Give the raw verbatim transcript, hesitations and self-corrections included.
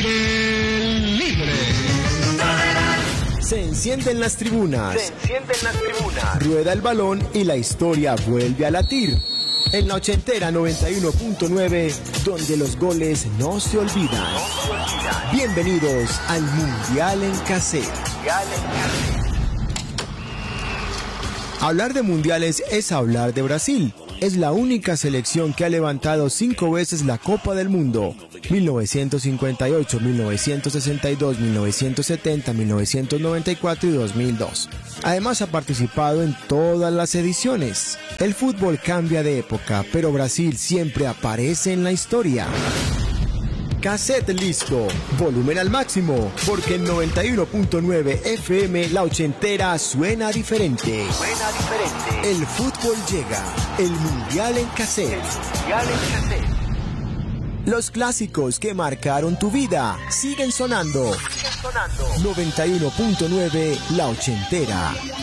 aire libre. Se encienden las tribunas. Se encienden las tribunas. Rueda el balón y la historia vuelve a latir. En la ochentera noventa y uno punto nueve, donde los goles no se olvidan. No se olvidan. Bienvenidos al Mundial en Cassette. Mundial en Cassette. Hablar de mundiales es hablar de Brasil. Es la única selección que ha levantado cinco veces la Copa del Mundo. mil novecientos cincuenta y ocho, mil novecientos sesenta y dos, mil novecientos setenta, mil novecientos noventa y cuatro y dos mil dos. Además ha participado en todas las ediciones. El fútbol cambia de época, pero Brasil siempre aparece en la historia. Cassette listo, volumen al máximo, porque en noventa y uno punto nueve F M la ochentera suena diferente. Suena diferente. El fútbol llega, el Mundial en Cassette. El Mundial en Cassette. Los clásicos que marcaron tu vida siguen sonando. Siguen sonando. noventa y uno punto nueve la ochentera.